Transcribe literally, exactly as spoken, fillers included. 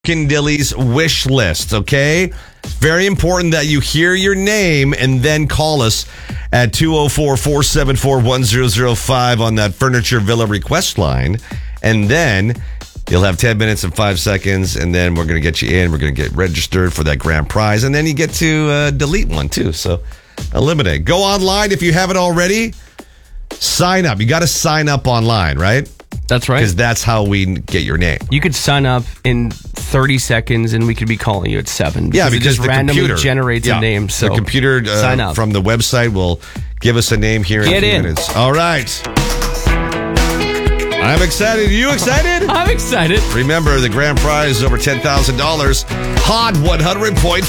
Dilly's wish list, okay? Very important that you hear your name and then call us at two oh four, four seven four, one oh oh five on that Furniture Villa request line. And then you'll have ten minutes and five seconds, and then we're going to get you in. We're going to get registered for that grand prize, and then you get to uh, delete one, too. So eliminate. Go online if you haven't already. Sign up. You got to sign up online, right? That's right. Because that's how we get your name. You could sign up in thirty seconds, and we could be calling you at seven. Yeah, because it just the randomly computer generates yeah, a name. So the computer uh, sign up from the website will give us a name here Get in a few in. minutes. All right. I'm excited. Are you excited? I'm excited. Remember, the grand prize is over ten thousand dollars. Hot one hundred point